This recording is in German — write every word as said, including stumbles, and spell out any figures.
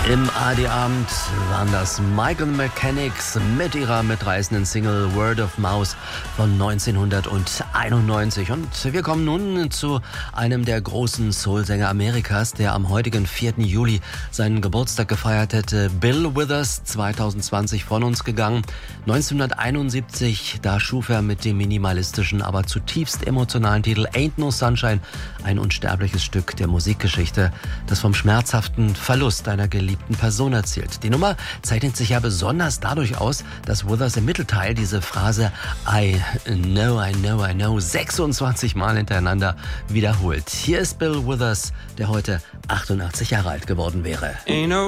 Im A R D-Abend waren das Michael Mechanics mit ihrer mitreißenden Single Word of Mouth von neunzehnhunderteinundneunzig. Und wir kommen nun zu einem der großen Soul-Sänger Amerikas, der am heutigen vierten Juli seinen Geburtstag gefeiert hätte. Bill Withers, zweitausendzwanzig von uns gegangen. neunzehnhunderteinundsiebzig, da schuf er mit dem minimalistischen, aber zutiefst emotionalen Titel Ain't No Sunshine ein unsterbliches Stück der Musikgeschichte, das vom schmerzhaften Verlust einer geliebten Person erzählt. Die Nummer zeichnet sich ja besonders dadurch aus, dass Withers im Mittelteil diese Phrase I know, I know, I know sechsundzwanzig Mal hintereinander wiederholt. Hier ist Bill Withers, der heute achtundachtzig Jahre alt geworden wäre.